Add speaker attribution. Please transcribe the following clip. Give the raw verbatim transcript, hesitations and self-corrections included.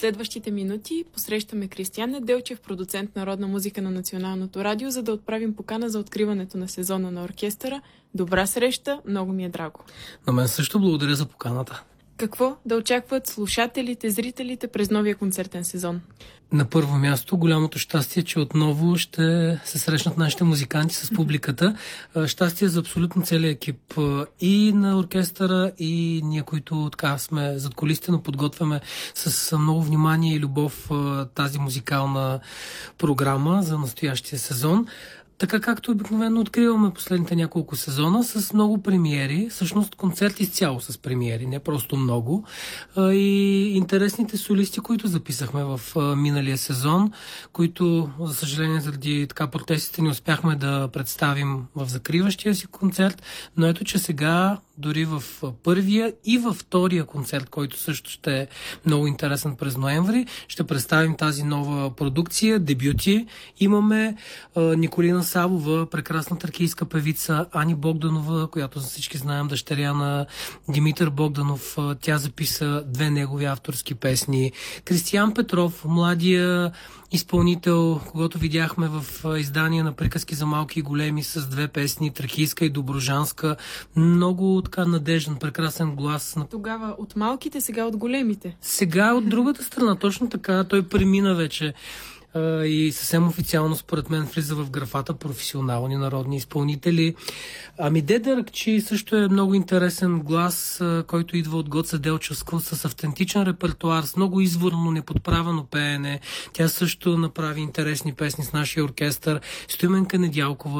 Speaker 1: следващите минути посрещаме Кристиян Неделчев, продуцент на родна музика на Националното радио, за да отправим покана за откриването на сезона на оркестъра. Добра среща, много ми е драго.
Speaker 2: На мен също благодаря за поканата.
Speaker 1: Какво да очакват слушателите, зрителите през новия концертен сезон?
Speaker 2: На първо място, голямото щастие, че отново ще се срещнат нашите музиканти с публиката. Щастие за абсолютно целият екип и на оркестъра, и ние, които така сме зад кулисите, но подготвяме с много внимание и любов тази музикална програма за настоящия сезон. Така както обикновено откриваме последните няколко сезона с много премиери, всъщност концерт изцяло с премиери, не просто много. И интересните солисти, които записахме в миналия сезон, които, за съжаление, заради така протестите не успяхме да представим в закриващия си концерт, но ето, че сега дори в първия и във втория концерт, който също ще е много интересен през ноември, ще представим тази нова продукция, дебюти. Имаме а, Николина Савова, прекрасна тракийска певица, Ани Богданова, която за всички знаем, дъщеря на Димитър Богданов. Тя записа две негови авторски песни. Кристиян Петров, младия изпълнител, когато видяхме в издание на Приказки за малки и големи с две песни, тракийска и доброжанска. Много така надежден, прекрасен глас.
Speaker 1: Тогава от малките, сега от големите.
Speaker 2: Сега от другата страна, точно така. Той премина вече и съвсем официално, според мен, влиза в графата професионални народни изпълнители. Ами Деда Ракчи също е много интересен глас, който идва от Гоце Делчевско, с автентичен репертуар, с много изворно, неподправено пеене. Тя също направи интересни песни с нашия оркестър. Стоименка Недялкова